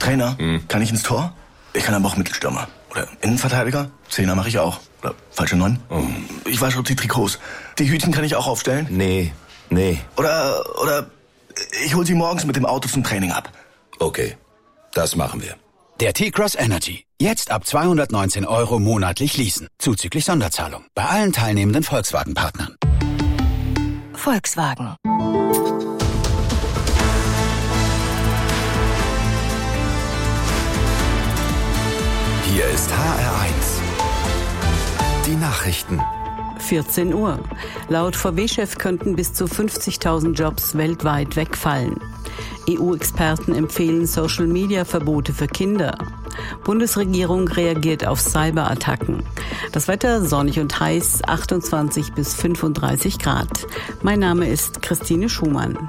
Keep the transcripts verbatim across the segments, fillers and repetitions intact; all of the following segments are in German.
Trainer, Hm. kann ich ins Tor? Ich kann aber auch Mittelstürmer. Oder Innenverteidiger? Zehner mache ich auch. Oder falsche Neun? Oh. Ich wasche die Trikots. Die Hütchen kann ich auch aufstellen? Nee, nee. Oder, oder ich hol sie morgens mit dem Auto zum Training ab. Okay, das machen wir. Der T-Cross Energy. Jetzt ab zweihundertneunzehn Euro monatlich leasen. Zuzüglich Sonderzahlung. Bei allen teilnehmenden Volkswagen-Partnern. Volkswagen. Hier ist H R eins. Die Nachrichten. vierzehn Uhr. Laut V W-Chef könnten bis zu fünfzigtausend Jobs weltweit wegfallen. E U-Experten empfehlen Social-Media-Verbote für Kinder. Bundesregierung reagiert auf Cyberattacken. Das Wetter sonnig und heiß, achtundzwanzig bis fünfunddreißig Grad. Mein Name ist Christine Schumann.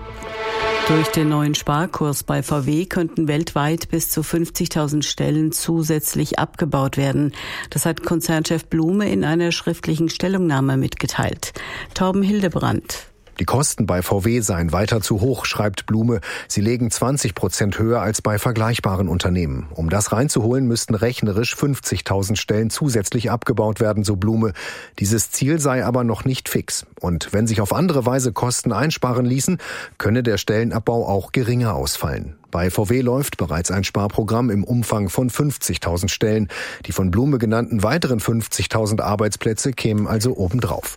Durch den neuen Sparkurs bei V W könnten weltweit bis zu fünfzigtausend Stellen zusätzlich abgebaut werden. Das hat Konzernchef Blume in einer schriftlichen Stellungnahme mitgeteilt. Torben Hildebrand. Die Kosten bei V W seien weiter zu hoch, schreibt Blume. Sie legen zwanzig Prozent höher als bei vergleichbaren Unternehmen. Um das reinzuholen, müssten rechnerisch fünfzigtausend Stellen zusätzlich abgebaut werden, so Blume. Dieses Ziel sei aber noch nicht fix. Und wenn sich auf andere Weise Kosten einsparen ließen, könne der Stellenabbau auch geringer ausfallen. Bei V W läuft bereits ein Sparprogramm im Umfang von fünfzigtausend Stellen. Die von Blume genannten weiteren fünfzigtausend Arbeitsplätze kämen also obendrauf.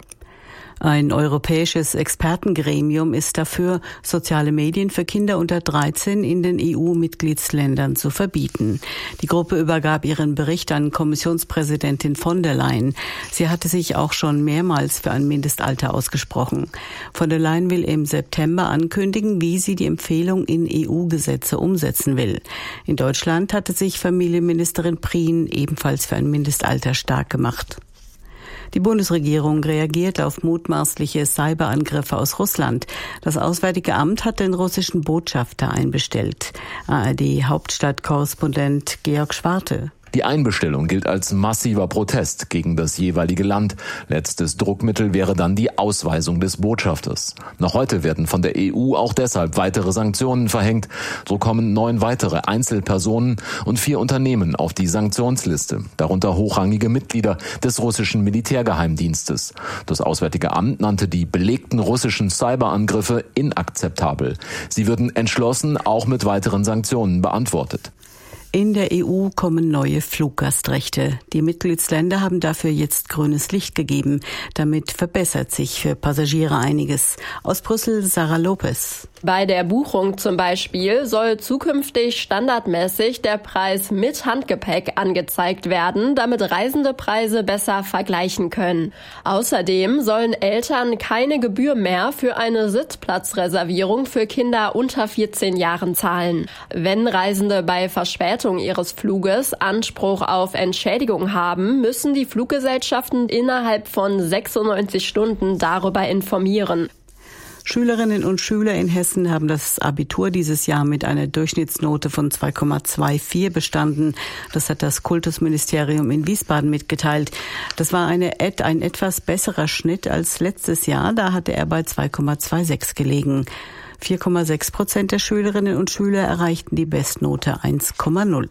Ein europäisches Expertengremium ist dafür, soziale Medien für Kinder unter dreizehn in den E U-Mitgliedsländern zu verbieten. Die Gruppe übergab ihren Bericht an Kommissionspräsidentin von der Leyen. Sie hatte sich auch schon mehrmals für ein Mindestalter ausgesprochen. Von der Leyen will im September ankündigen, wie sie die Empfehlung in E U-Gesetze umsetzen will. In Deutschland hatte sich Familienministerin Prien ebenfalls für ein Mindestalter stark gemacht. Die Bundesregierung reagiert auf mutmaßliche Cyberangriffe aus Russland. Das Auswärtige Amt hat den russischen Botschafter einbestellt. A R D-Hauptstadtkorrespondent Georg Schwarte. Die Einbestellung gilt als massiver Protest gegen das jeweilige Land. Letztes Druckmittel wäre dann die Ausweisung des Botschafters. Noch heute werden von der E U auch deshalb weitere Sanktionen verhängt. So kommen neun weitere Einzelpersonen und vier Unternehmen auf die Sanktionsliste, darunter hochrangige Mitglieder des russischen Militärgeheimdienstes. Das Auswärtige Amt nannte die belegten russischen Cyberangriffe inakzeptabel. Sie würden entschlossen auch mit weiteren Sanktionen beantwortet. In der E U kommen neue Fluggastrechte. Die Mitgliedsländer haben dafür jetzt grünes Licht gegeben. Damit verbessert sich für Passagiere einiges. Aus Brüssel Sarah Lopez. Bei der Buchung zum Beispiel soll zukünftig standardmäßig der Preis mit Handgepäck angezeigt werden, damit Reisende Preise besser vergleichen können. Außerdem sollen Eltern keine Gebühr mehr für eine Sitzplatzreservierung für Kinder unter vierzehn Jahren zahlen. Wenn Reisende bei Verspätung ihres Fluges Anspruch auf Entschädigung haben, müssen die Fluggesellschaften innerhalb von sechsundneunzig Stunden darüber informieren. Schülerinnen und Schüler in Hessen haben das Abitur dieses Jahr mit einer Durchschnittsnote von zwei Komma vierundzwanzig bestanden. Das hat das Kultusministerium in Wiesbaden mitgeteilt. Das war eine, ein etwas besserer Schnitt als letztes Jahr. Da hatte er bei zwei Komma sechsundzwanzig gelegen. vier Komma sechs Prozent der Schülerinnen und Schüler erreichten die Bestnote eins Komma null.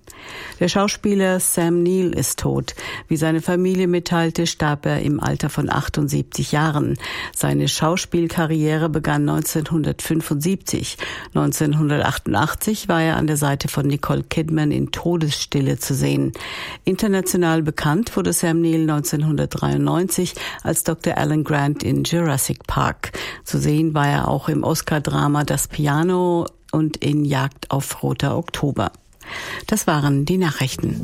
Der Schauspieler Sam Neill ist tot. Wie seine Familie mitteilte, starb er im Alter von achtundsiebzig Jahren. Seine Schauspielkarriere begann neunzehnhundertfünfundsiebzig. neunzehnhundertachtundachtzig war er an der Seite von Nicole Kidman in Todesstille zu sehen. International bekannt wurde Sam Neill neunzehnhundertdreiundneunzig als Doktor Alan Grant in Jurassic Park. Zu sehen war er auch im Oscar-Drama Das Piano und in Jagd auf Roter Oktober. Das waren die Nachrichten.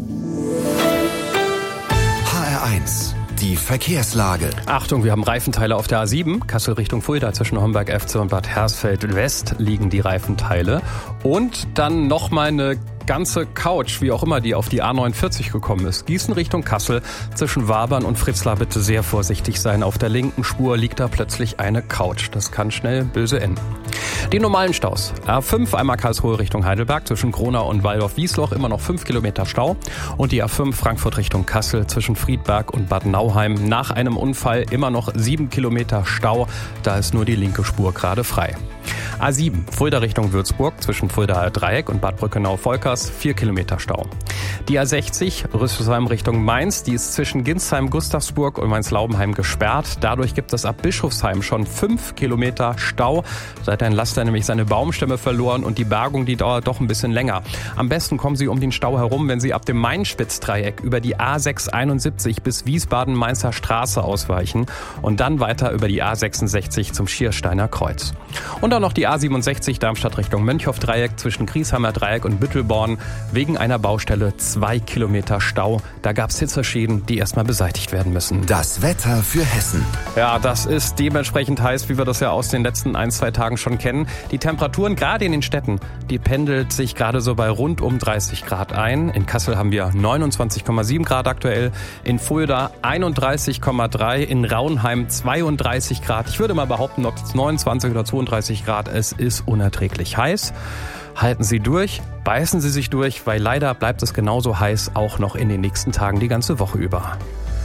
H R eins, die Verkehrslage. Achtung, wir haben Reifenteile auf der A sieben, Kassel Richtung Fulda, zwischen Homberg-Efze und Bad Hersfeld West liegen die Reifenteile. Und dann nochmal eine ganze Couch, wie auch immer die auf die A neunundvierzig gekommen ist. Gießen Richtung Kassel, zwischen Wabern und Fritzlar bitte sehr vorsichtig sein. Auf der linken Spur liegt da plötzlich eine Couch. Das kann schnell böse enden. Die normalen Staus. A fünf einmal Karlsruhe Richtung Heidelberg, zwischen Kronau und Waldorf-Wiesloch immer noch fünf Kilometer Stau. Und die A fünf Frankfurt Richtung Kassel, zwischen Friedberg und Bad Nauheim nach einem Unfall immer noch sieben Kilometer Stau. Da ist nur die linke Spur gerade frei. A sieben Fulda Richtung Würzburg, zwischen Fuldaer Dreieck und Bad Brückenau-Volkers, vier Kilometer Stau. Die A sechzig Rüsselsheim Richtung Mainz, die ist zwischen Ginsheim, Gustavsburg und Mainz-Laubenheim gesperrt. Dadurch gibt es ab Bischofsheim schon fünf Kilometer Stau. Da hat ein Laster nämlich seine Baumstämme verloren und die Bergung, die dauert doch ein bisschen länger. Am besten kommen Sie um den Stau herum, wenn Sie ab dem Main-Spitz-Dreieck über die A sechshunderteinundsiebzig bis Wiesbaden-Mainzer Straße ausweichen und dann weiter über die A sechsundsechzig zum Schiersteiner Kreuz. Und dann noch die A siebenundsechzig Darmstadt Richtung Mönchhoff-Dreieck zwischen Griesheimer Dreieck und Büttelborn. Wegen einer Baustelle zwei Kilometer Stau. Da gab es Hitzeschäden, die erstmal beseitigt werden müssen. Das Wetter für Hessen. Ja, das ist dementsprechend heiß, wie wir das ja aus den letzten ein, zwei Tagen schon kennen. Die Temperaturen gerade in den Städten, die pendelt sich gerade so bei rund um dreißig Grad ein. In Kassel haben wir neunundzwanzig Komma sieben Grad aktuell. In Fulda einunddreißig Komma drei. In Raunheim zweiunddreißig Grad. Ich würde mal behaupten, ob es neunundzwanzig oder zweiunddreißig Grad. Es ist unerträglich heiß. Halten Sie durch, beißen Sie sich durch, weil leider bleibt es genauso heiß auch noch in den nächsten Tagen die ganze Woche über.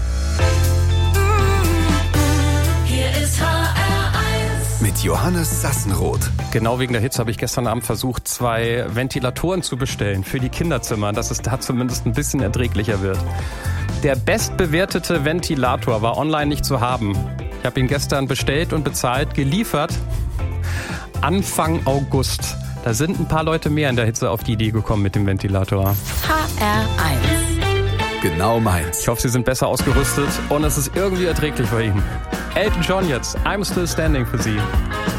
Hier ist H R eins mit Johannes Sassenroth. Genau wegen der Hitze habe ich gestern Abend versucht, zwei Ventilatoren zu bestellen für die Kinderzimmer, dass es da zumindest ein bisschen erträglicher wird. Der bestbewertete Ventilator war online nicht zu haben. Ich habe ihn gestern bestellt und bezahlt, geliefert Anfang August. Da sind ein paar Leute mehr in der Hitze auf die Idee gekommen mit dem Ventilator. H R eins. Genau meins. Ich hoffe, Sie sind besser ausgerüstet und es ist irgendwie erträglich bei Ihnen. Elton John jetzt. I'm Still Standing für Sie.